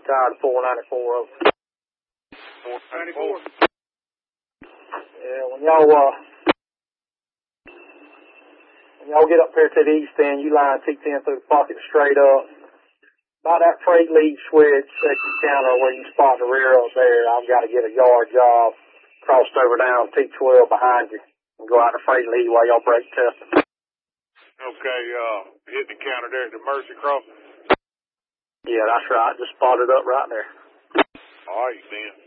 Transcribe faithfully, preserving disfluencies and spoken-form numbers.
tired of four ninety-four of them. four ninety-four. Yeah, when y'all, uh, when y'all get up here to the east end, you line T ten through the pocket straight up. By that freight lead switch second counter where you spot the rear up there, I've got to get a yard job crossed over down T twelve behind you and go out the freight lead while y'all brake testing. Okay, uh, hit the counter there at the Mercy Crossing. Yeah, that's right. Just spotted up right there. All right, then.